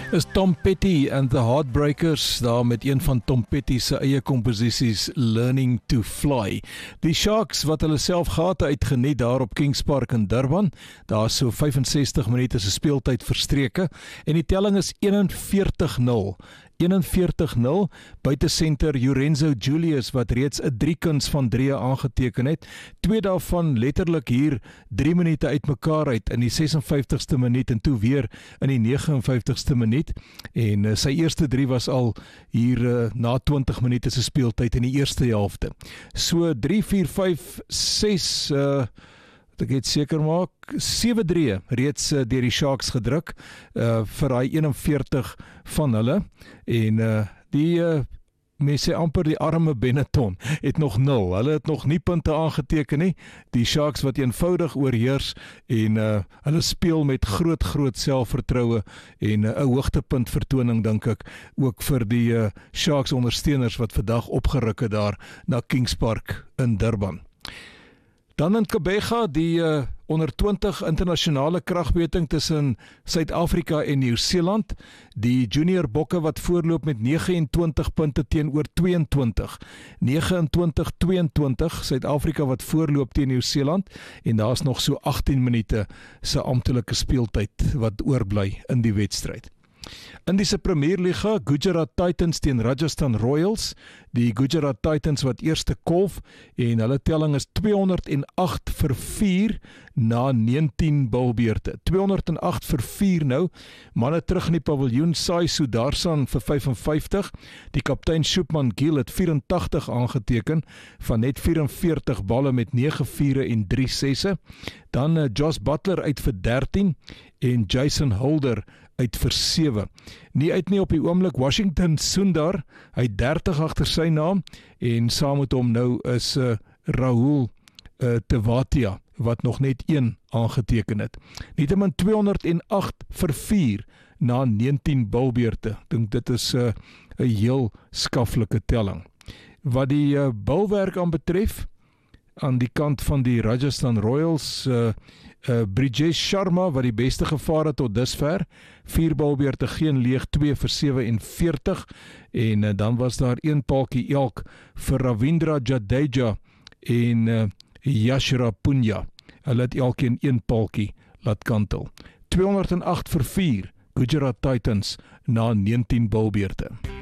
Is Tom Petty and the Heartbreakers daar met een van Tom Petty se eie komposisies Learning to Fly. Die Sharks wat hulle self gate uitgeniet daar op Kings Park in Durban. Daar so 65 minute se speeltyd verstreke en die telling is 41-0. 41-0, buitesenter Jurenzo Julius wat reeds 'n 3-kuns van 3 aangeteken het. 2 daarvan letterlik hier 3 minute uitmekaar uit in die 56ste minuut en toe weer in die 59ste minuut. En sy eerste 3 was al hier na 20 minute se speeltyd in die eerste helfte. So 3, 4, 5, 6 ek het seker maak 7-3 reeds deur die Sharks gedruk vir hy 41 van hulle en die mense amper die arme Benetton het nog 0. Hulle het nog nie punte aangeteken nie. Die Sharks wat eenvoudig oorheers en hulle speel met groot selfvertroue en 'n hoogtepunt vertoning dink ek ook vir die Sharks ondersteuners wat vandag opgeruk het daar na Kings Park in Durban. Dan in Gqeberha die onder 20 internasionale kragmeting tussen Suid-Afrika en Nieu-Seeland. Die junior bokke wat voorloop met 29 punte teenoor 22. 29-22 Suid-Afrika wat voorloop teen Nieu-Seeland en daar's nog so 18 minute se amptelike speeltyd wat oorbly in die wedstryd. Indiese Premier Liga, Gujarat Titans teen Rajasthan Royals. Die Gujarat Titans wat eerste kolf en hulle telling is 208 vir 4 na 19 bilbeurte. 208 vir 4 nou. Manne terug in die paviljoen, Sai Sudarsan vir 55. Die kaptein Shubman Gill het 84 aangeteken van net 44 balle met 9 vure en 3 sesse. Dan Josh Butler uit vir 13 en Jason Holder uit vir 7. Nie uit nie op die oomblik Washington Sundar, hy het 30 agter sy naam en saam met hom nou is Rahul Tewatia wat nog net 1 aangeteken het. Nietemin 208 vir 4 na 19 bilbeurte. Ek dink dit is 'n heel skaflike telling. Wat die bilwerk aan betref, aan die kant van die Rajasthan Royals, Brijesh Sharma wat die beste gevaar het tot dusver, 4 bilbeurte geen leeg, 2 vir 47 en dan was daar 1 paaltjie elk vir Ravindra Jadeja en Yashra Punya. Hulle het elkeen 1 paaltjie laat kantel. 208 vir 4 Gujarat Titans na 19 bilbeurte.